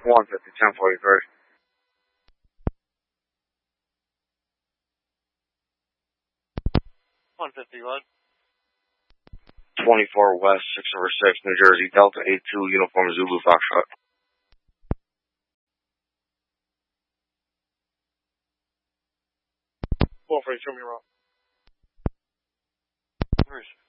150, 1043. 151. 24 West, 6/6, New Jersey, Delta 82, Uniform Zulu Foxtrot. 4 show me around.